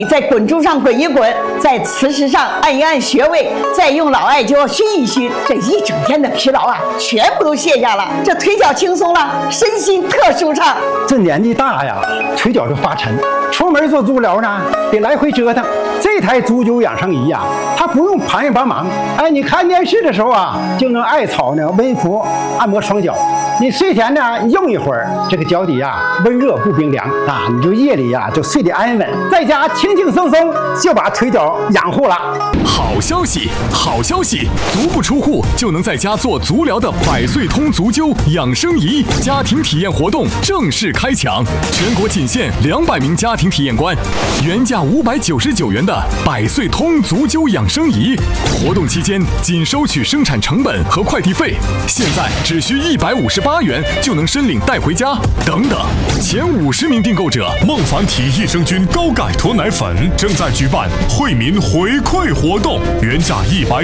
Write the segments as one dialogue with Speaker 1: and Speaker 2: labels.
Speaker 1: 在滚珠上滚一滚，在磁石上按一按穴位，再用老艾灸熏一熏，这一整天的疲劳啊，全部都卸下了。这腿脚轻松了，身心特舒畅。
Speaker 2: 这年纪大呀，腿脚就发沉，出门做足疗呢，得来回折腾。这台足灸养生仪呀，它不用旁人帮忙，哎，你看电视的时候啊，就能艾草呢温敷按摩双脚。你睡前呢用一会儿，这个脚底呀温热不冰凉啊，你就夜里呀就睡得安稳，在家轻轻松松就把腿脚养护了。
Speaker 3: 好消息，好消息！足不出户就能在家做足疗的百岁通足灸养生仪家庭体验活动正式开抢，全国仅限200名家庭体验官，原价599元的百岁通足灸养生仪，活动期间仅收取生产成本和快递费，现在只需158元就能申领带回家。等等，前50名订购者，
Speaker 4: 孟凡体益生菌高钙脱奶粉正在举办惠民回馈活动，原价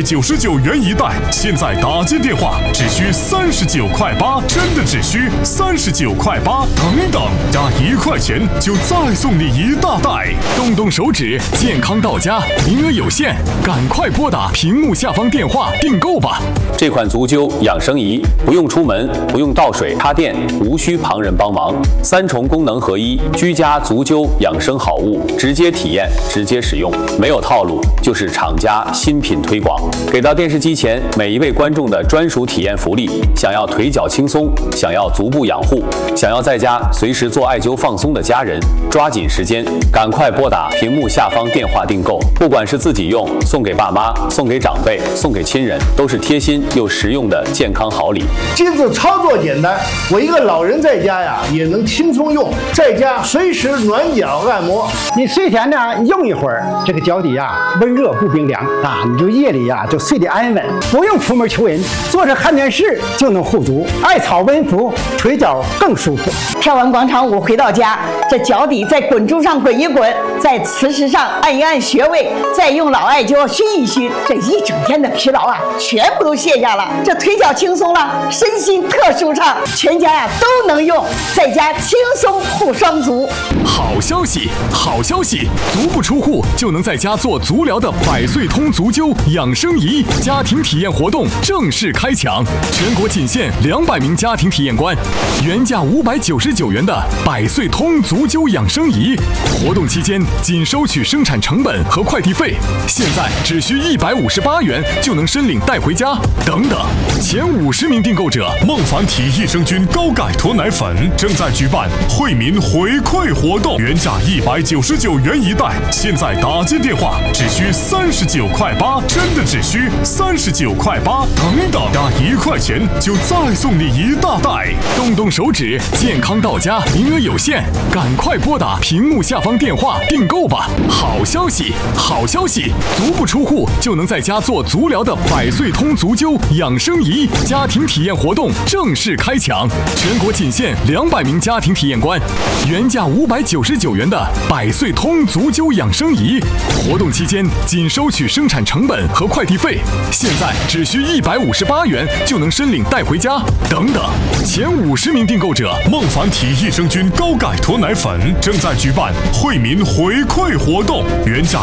Speaker 4: 199元一袋，现在打进电话只需39.8块，真的只需39.8块，等等，加1块钱就再送你一大袋。
Speaker 3: 动动手指，健康到家，名额有限，赶快拨打屏幕下方电话订购吧。
Speaker 5: 这款足灸养生仪不用出门，不用倒水插电，无需旁人帮忙，3重功能合一，居家足灸养生好物，直接体验，直接使用，没有套路，就是厂家新品推广，给到电视机前每一位观众的专属体验福利。想要腿脚轻松，想要足部养护，想要在家随时做艾灸放松的家人，抓紧时间，赶快拨打屏幕下方电话订购。不管是自己用，送给爸妈，送给长辈，送给亲人，都是贴心又实用的健康好礼。
Speaker 6: 机子操作简单，我一个老人在家呀也能轻松用，在家随时暖脚按摩。
Speaker 2: 你睡前呢用一会儿，这个脚底呀温热不冰凉啊，你就夜里呀就睡得安稳，不用出门求人，坐着看电视就能护足，艾草温敷，腿脚更舒服。
Speaker 1: 跳完广场舞回到家，这脚底在滚珠上滚一滚，在磁石上按一按穴位，再用老艾灸熏一熏，这一整天的疲劳啊，全部都卸下了。这腿脚轻松了，身心特舒畅，全家呀都能用，在家轻松护双足。
Speaker 3: 好消息，好消息！足不出户就能在家做足疗的百岁通足灸养生仪家庭体验活动正式开抢，全国仅限200名家庭体验官，原价599元的百岁通足灸养生仪，活动期间仅收取生产成本和快递费，现在只需158元就能申领带回家。等等，前50名订购者，
Speaker 4: 孟凡体益生菌高钙脱奶粉正在举办惠民回馈活动，原价199元一袋，现在打进电话只需39.8块，真的只需39.8块，等等，加1块钱就再送你一大袋。
Speaker 3: 动动手指，健康到家，名额有限，赶快拨打屏幕下方电话订购吧。好消息，好消息！足不出户就能在家做足疗的百岁通足灸养生仪家庭体验活动正式开抢，全国仅限200名家庭体验官，原价599元的百岁通足灸养生仪，活动期间仅收取生产成本和快递费，现在只需158元就能申领带回家。等等，前50名订购者，
Speaker 4: 孟凡体益生菌高钙脱奶粉正在举办惠民回馈活动，原价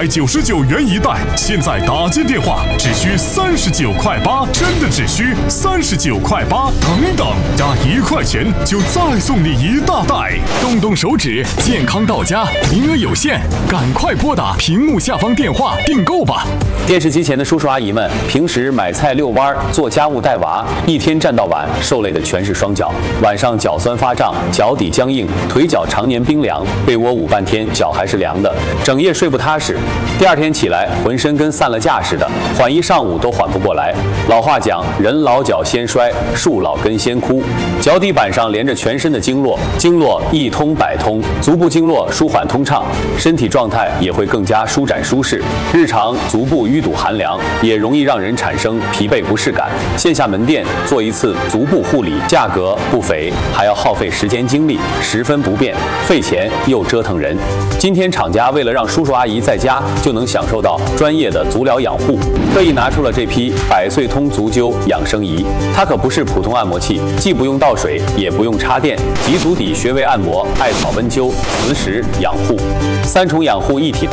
Speaker 4: 199元一袋，现在打进电话只需39.8块，真的只需39.8块，等等，加1块钱就再送你一大袋。
Speaker 3: 动动手指，健康到家，名额有限，赶快拨打屏幕下方电话订购吧。
Speaker 5: 电视机前的叔叔阿姨们，平时买菜遛弯、做家务带娃，一天站到晚，受累的全是双脚，晚上脚酸发胀，脚底僵硬，腿脚常年冰凉，被窝捂半天脚还是凉的，整夜睡不踏实，第二天起来浑身跟散了架似的，缓一上午都缓不过来。老话讲，人老脚先衰，树老根先枯。脚底板上连着全身的经络，经络一通百通，足部经络舒缓通畅，身体状态也会更加舒展舒适。日常足部淤堵寒凉，也容易让人产生疲惫不适感。线下门店做一次足部护理，价格不菲，还要耗费费时间精力，十分不便，费钱又折腾人。今天厂家为了让叔叔阿姨在家就能享受到专业的足疗养护，特意拿出了这批百岁通足灸养生仪。它可不是普通按摩器，既不用倒水，也不用插电，集足底穴位按摩、艾草温灸、磁石养护，3重养护一体。